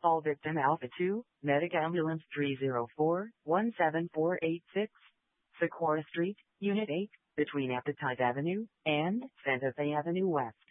Call victim Alpha 2, Medic Ambulance 304-17486, Socorro Street, Unit 8, between Appetite Avenue and Santa Fe Avenue West.